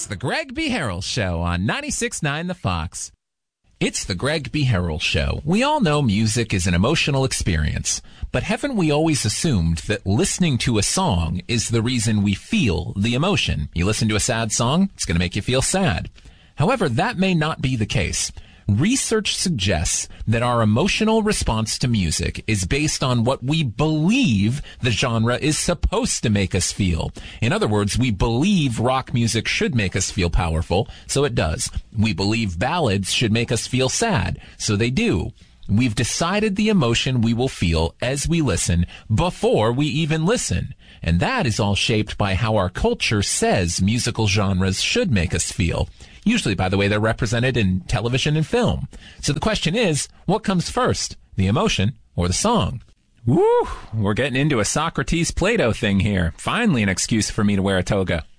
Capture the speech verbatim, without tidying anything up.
the Greg B. Harrell Show on ninety-six point nine The Fox. It's the Greg B. Harrell Show. We all know music is an emotional experience, but haven't we always assumed that listening to a song is the reason we feel the emotion? You listen to a sad song, it's going to make you feel sad. However, that may not be the case. Research suggests that our emotional response to music is based on what we believe the genre is supposed to make us feel. In other words, we believe rock music should make us feel powerful, so it does. We believe ballads should make us feel sad, so they do. We've decided the emotion we will feel as we listen before we even listen. And that is all shaped by how our culture says musical genres should make us feel. Usually, by the way, they're represented in television and film. So the question is, what comes first, the emotion or the song? Woo! We're getting into a Socrates-Plato thing here. Finally an excuse for me to wear a toga.